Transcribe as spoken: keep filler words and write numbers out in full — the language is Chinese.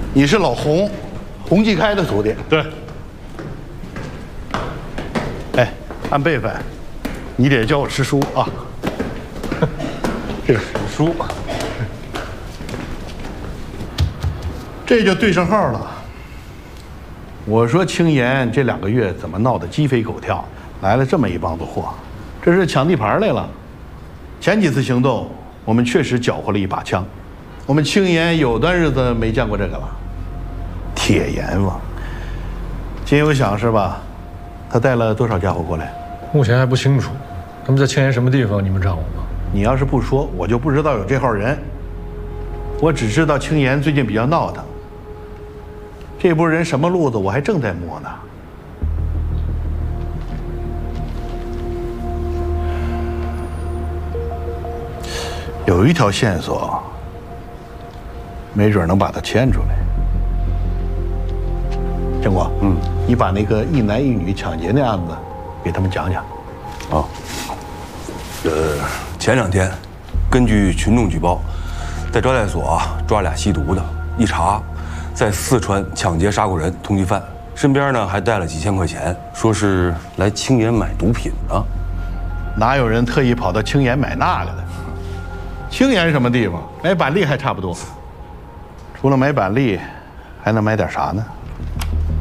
你是老洪，洪继开的徒弟。 对。 哎，按辈分，你得教我吃书啊。这个书， 这就对上号了。我说青岩这两个月怎么闹得鸡飞狗跳，来了这么一帮子货，这是抢地盘来了。前几次行动，我们确实缴获了一把枪。我们青岩有段日子没见过这个了。铁阎王，金有响是吧？他带了多少家伙过来？ 目前还不清楚，他们在青岩什么地方，你们掌握吗？ 你要是不说，我就不知道有这号人。我只知道青岩最近比较闹腾。这波人什么路子，我还正在摸呢。有一条线索，没准能把他牵出来。建国，嗯，你把那个一男一女抢劫那案子给他们讲讲。 啊，呃，前两天，根据群众举报，在招待所啊抓俩吸毒的，一查。在四川抢劫杀过人，通缉犯，身边呢还带了几千块钱，说是来青岩买毒品的。 哪有人特意跑到青岩买那个的？青岩什么地方？买板栗还差不多。除了买板栗，还能买点啥呢？